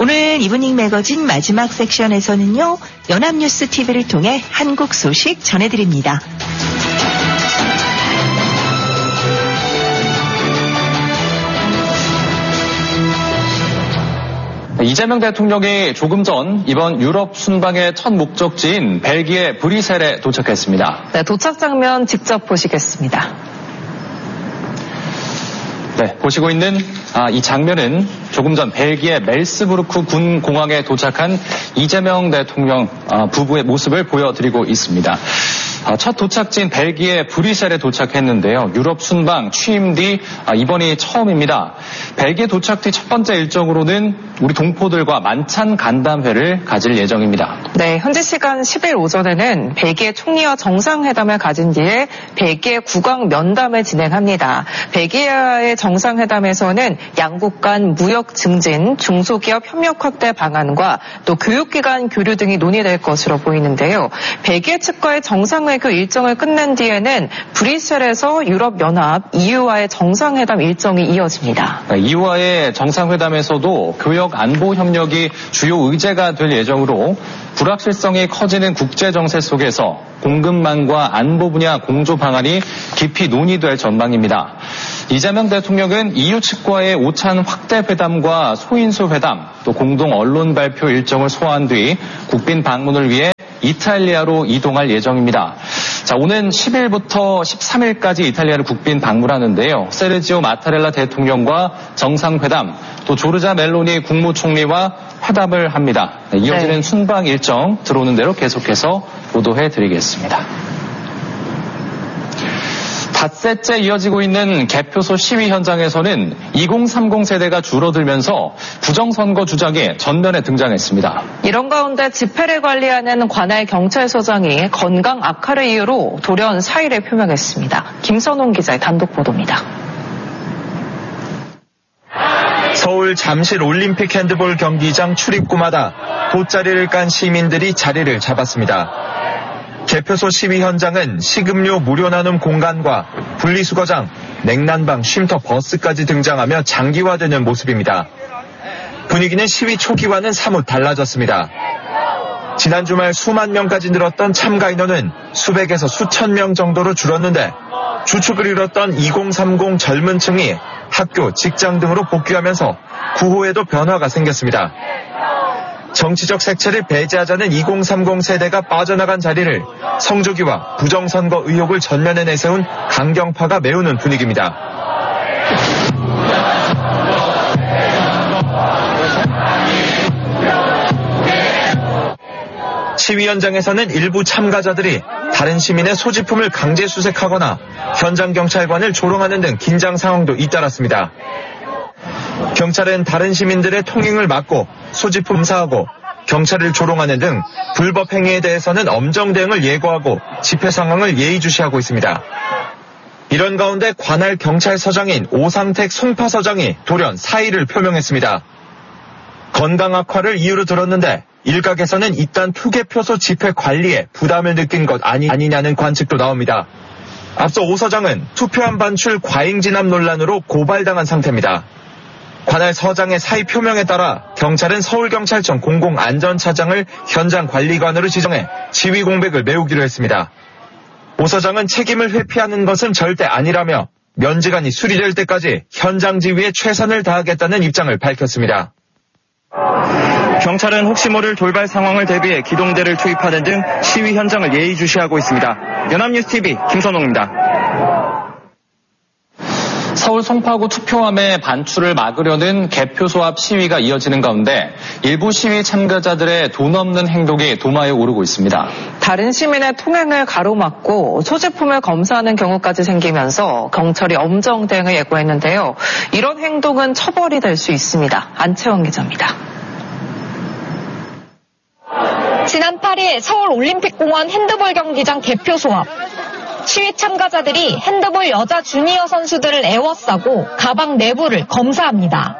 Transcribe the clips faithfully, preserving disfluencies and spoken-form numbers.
오늘 이브닝 매거진 마지막 섹션에서는요, 연합뉴스 티비를 통해 한국 소식 전해드립니다. 이재명 대통령이 조금 전 이번 유럽 순방의 첫 목적지인 벨기에 브뤼셀에 도착했습니다. 네, 도착 장면 직접 보시겠습니다. 네, 보시고 있는 아, 이 장면은 조금 전 벨기에 멜스부르크 군 공항에 도착한 이재명 대통령 아, 부부의 모습을 보여드리고 있습니다. 아, 첫 도착지인 벨기에 브뤼셀에 도착했는데요. 유럽 순방 취임 뒤 아, 이번이 처음입니다. 벨기에 도착 뒤 첫 번째 일정으로는 우리 동포들과 만찬 간담회를 가질 예정입니다. 네, 현지 시간 십 일 오전에는 벨기에 총리와 정상회담을 가진 뒤에 벨기에 국왕 면담을 진행합니다. 벨기에와의 정상회담에서는 양국 간 무역 증진, 중소기업 협력 확대 방안과 또 교육기관 교류 등이 논의될 것으로 보이는데요. 벨기에 측과의 정상회담 그 일정을 끝낸 뒤에는 브뤼셀에서 유럽연합 이유와의 정상회담 일정이 이어집니다. 이유와의 정상회담에서도 교역 안보 협력이 주요 의제가 될 예정으로 불확실성이 커지는 국제 정세 속에서 공급망과 안보 분야 공조 방안이 깊이 논의될 전망입니다. 이재명 대통령은 이유 측과의 오찬 확대 회담과 소인수 회담, 또 공동 언론 발표 일정을 소화한 뒤 국빈 방문을 위해 이탈리아로 이동할 예정입니다. 자, 오는 십 일부터 십삼 일까지 이탈리아를 국빈 방문하는데요. 세르지오 마타렐라 대통령과 정상회담, 또 조르자 멜로니 국무총리와 회담을 합니다. 네, 이어지는 네. 순방 일정 들어오는 대로 계속해서 보도해드리겠습니다. 닷새째 이어지고 있는 개표소 시위 현장에서는 이공삼공 세대가 줄어들면서 부정선거 주장이 전면에 등장했습니다. 이런 가운데 집회를 관리하는 관할 경찰서장이 건강 악화를 이유로 돌연 사의를 표명했습니다. 김선홍 기자의 단독 보도입니다. 서울 잠실 올림픽 핸드볼 경기장 출입구마다 돗자리를 깐 시민들이 자리를 잡았습니다. 개표소 시위 현장은 식음료 무료 나눔 공간과 분리수거장, 냉난방, 쉼터 버스까지 등장하며 장기화되는 모습입니다. 분위기는 시위 초기와는 사뭇 달라졌습니다. 지난 주말 수만 명까지 늘었던 참가 인원은 수백에서 수천 명 정도로 줄었는데 주축을 이뤘던 이공삼공 젊은 층이 학교, 직장 등으로 복귀하면서 구호에도 변화가 생겼습니다. 정치적 색채를 배제하자는 이공삼공 세대가 빠져나간 자리를 성조기와 부정선거 의혹을 전면에 내세운 강경파가 메우는 분위기입니다. 시위 현장에서는 일부 참가자들이 다른 시민의 소지품을 강제 수색하거나 현장 경찰관을 조롱하는 등 긴장 상황도 잇따랐습니다. 경찰은 다른 시민들의 통행을 막고 소지품 검사하고 경찰을 조롱하는 등 불법 행위에 대해서는 엄정 대응을 예고하고 집회 상황을 예의주시하고 있습니다. 이런 가운데 관할 경찰서장인 오상택 송파서장이 돌연 사의를 표명했습니다. 건강 악화를 이유로 들었는데 일각에서는 이딴 투개표소 집회 관리에 부담을 느낀 것 아니, 아니냐는 관측도 나옵니다. 앞서 오 서장은 투표함 반출 과잉 진압 논란으로 고발당한 상태입니다. 관할 서장의 사의 표명에 따라 경찰은 서울경찰청 공공안전차장을 현장 관리관으로 지정해 지휘 공백을 메우기로 했습니다. 오 서장은 책임을 회피하는 것은 절대 아니라며 면제관이 수리될 때까지 현장 지휘에 최선을 다하겠다는 입장을 밝혔습니다. 경찰은 혹시 모를 돌발 상황을 대비해 기동대를 투입하는 등 시위 현장을 예의주시하고 있습니다. 연합뉴스 티비 김선홍입니다. 서울 송파구 투표함의 반출을 막으려는 개표소 앞 시위가 이어지는 가운데 일부 시위 참가자들의 돈 없는 행동이 도마에 오르고 있습니다. 다른 시민의 통행을 가로막고 소지품을 검사하는 경우까지 생기면서 경찰이 엄정 대응을 예고했는데요. 이런 행동은 처벌이 될 수 있습니다. 안채원 기자입니다. 지난 팔 일 서울 올림픽공원 핸드볼 경기장 개표소 앞. 시위 참가자들이 핸드볼 여자 주니어 선수들을 에워싸고 가방 내부를 검사합니다.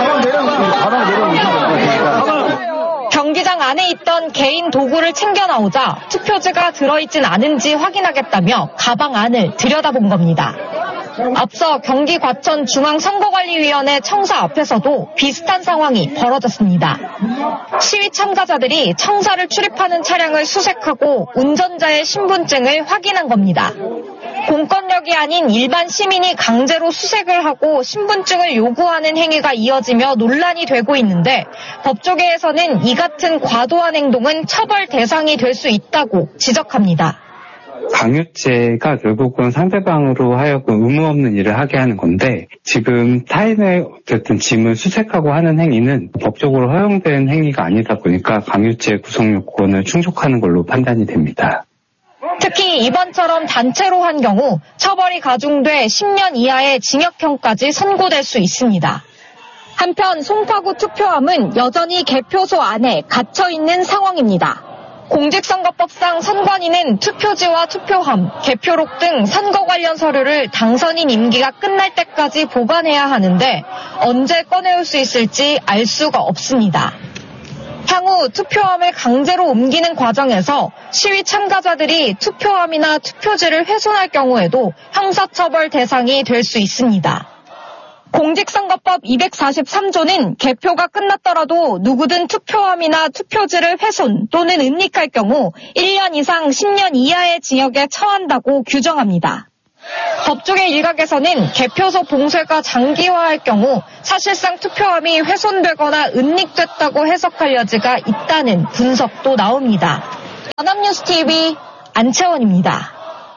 경기장 안에 있던 개인 도구를 챙겨 나오자 투표지가 들어있진 않은지 확인하겠다며 가방 안을 들여다본 겁니다. 앞서 경기 과천 중앙선거관리위원회 청사 앞에서도 비슷한 상황이 벌어졌습니다. 시위 참가자들이 청사를 출입하는 차량을 수색하고 운전자의 신분증을 확인한 겁니다. 공권력이 아닌 일반 시민이 강제로 수색을 하고 신분증을 요구하는 행위가 이어지며 논란이 되고 있는데 법조계에서는 이 같은 과도한 행동은 처벌 대상이 될 수 있다고 지적합니다. 강요죄가 결국은 상대방으로 하여금 의무 없는 일을 하게 하는 건데 지금 타인의 어쨌든 짐을 수색하고 하는 행위는 법적으로 허용된 행위가 아니다 보니까 강요죄 구성 요건을 충족하는 걸로 판단이 됩니다. 특히 이번처럼 단체로 한 경우 처벌이 가중돼 십 년 이하의 징역형까지 선고될 수 있습니다. 한편 송파구 투표함은 여전히 개표소 안에 갇혀있는 상황입니다. 공직선거법상 선관위는 투표지와 투표함, 개표록 등 선거 관련 서류를 당선인 임기가 끝날 때까지 보관해야 하는데 언제 꺼내올 수 있을지 알 수가 없습니다. 향후 투표함을 강제로 옮기는 과정에서 시위 참가자들이 투표함이나 투표지를 훼손할 경우에도 형사처벌 대상이 될 수 있습니다. 공직선거법 이백사십삼 조는 개표가 끝났더라도 누구든 투표함이나 투표지를 훼손 또는 은닉할 경우 일 년 이상 십 년 이하의 징역에 처한다고 규정합니다. 법조계 일각에서는 개표소 봉쇄가 장기화할 경우 사실상 투표함이 훼손되거나 은닉됐다고 해석할 여지가 있다는 분석도 나옵니다. 연합뉴스티비 안채원입니다.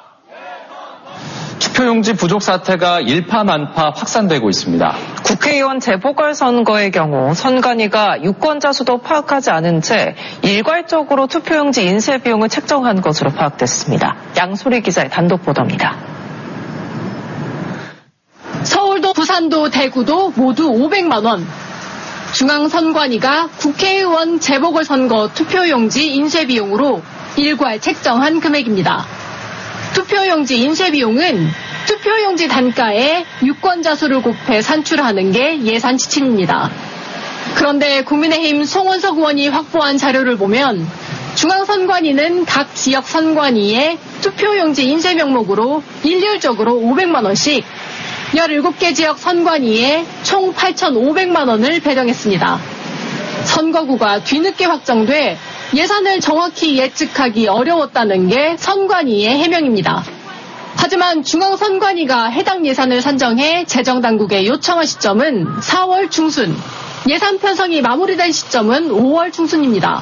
투표용지 부족 사태가 일파만파 확산되고 있습니다. 국회의원 재보궐선거의 경우 선관위가 유권자 수도 파악하지 않은 채 일괄적으로 투표용지 인쇄 비용을 책정한 것으로 파악됐습니다. 양소리 기자의 단독 보도입니다. 서울도 부산도 대구도 모두 오백만 원. 중앙선관위가 국회의원 재보궐선거 투표용지 인쇄 비용으로 일괄 책정한 금액입니다. 투표용지 인쇄 비용은 투표용지 단가에 유권자 수를 곱해 산출하는 게 예산 지침입니다. 그런데 국민의힘 송원석 의원이 확보한 자료를 보면 중앙선관위는 각 지역 선관위에 투표용지 인쇄 명목으로 일률적으로 오백만 원씩 열일곱 개 지역 선관위에 총 팔천오백만 원을 배정했습니다. 선거구가 뒤늦게 확정돼 예산을 정확히 예측하기 어려웠다는 게 선관위의 해명입니다. 하지만 중앙선관위가 해당 예산을 산정해 재정당국에 요청한 시점은 사월 중순, 예산 편성이 마무리된 시점은 오월 중순입니다.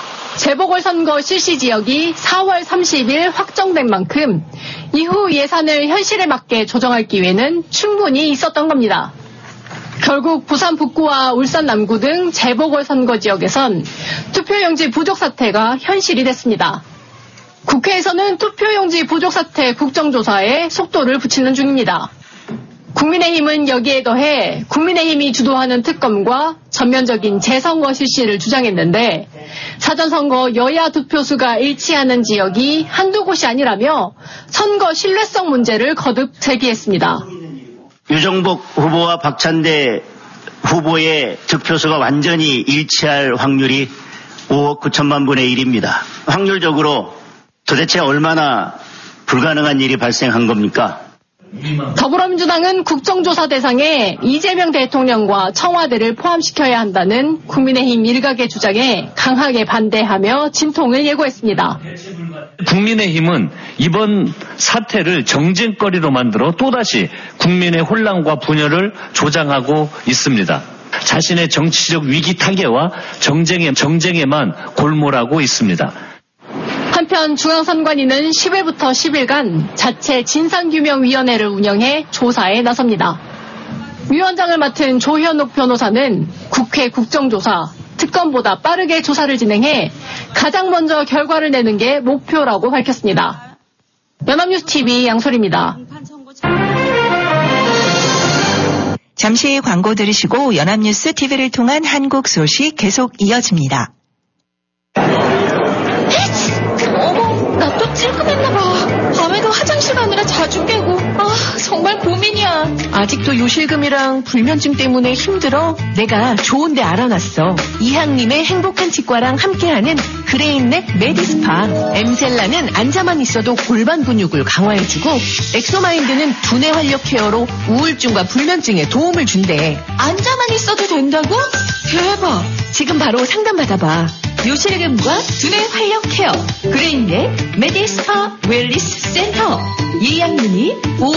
재보궐선거 실시 지역이 사월 삼십일 확정된 만큼 이후 예산을 현실에 맞게 조정할 기회는 충분히 있었던 겁니다. 결국 부산 북구와 울산 남구 등 재보궐선거 지역에선 투표용지 부족 사태가 현실이 됐습니다. 국회에서는 투표용지 부족 사태 국정조사에 속도를 붙이는 중입니다. 국민의힘은 여기에 더해 국민의힘이 주도하는 특검과 전면적인 재선거 실시를 주장했는데 사전선거 여야 득표수가 일치하는 지역이 한두 곳이 아니라며 선거 신뢰성 문제를 거듭 제기했습니다. 유정복 후보와 박찬대 후보의 득표수가 완전히 일치할 확률이 오억 구천만 분의 일입니다. 확률적으로 도대체 얼마나 불가능한 일이 발생한 겁니까? 더불어민주당은 국정조사 대상에 이재명 대통령과 청와대를 포함시켜야 한다는 국민의힘 일각의 주장에 강하게 반대하며 진통을 예고했습니다. 국민의힘은 이번 사태를 정쟁거리로 만들어 또다시 국민의 혼란과 분열을 조장하고 있습니다. 자신의 정치적 위기 타개와 정쟁에, 정쟁에만 골몰하고 있습니다. 한편 중앙선관위는 십일부터 십일간 자체 진상규명위원회를 운영해 조사에 나섭니다. 위원장을 맡은 조현옥 변호사는 국회 국정조사, 특검보다 빠르게 조사를 진행해 가장 먼저 결과를 내는 게 목표라고 밝혔습니다. 연합뉴스티비 양소리입니다. 잠시 광고 들으시고 연합뉴스 티비를 통한 한국 소식 계속 이어집니다. 어머, 나 또 찔끔했나봐. 밤에도 화장실 가느라 자주 깨고. 아, 정말 고민이야. 아직도 요실금이랑 불면증 때문에 힘들어? 내가 좋은 데 알아놨어. 이항림의 행복한 치과랑 함께하는 그레인넥 메디스파. 엠셀라는 앉아만 있어도 골반 근육을 강화해주고, 엑소마인드는 두뇌 활력 케어로 우울증과 불면증에 도움을 준대. 앉아만 있어도 된다고? 대박. 지금 바로 상담받아봐. 요실금과 두뇌 활력 케어. 그레인넥 메디스파 웰리스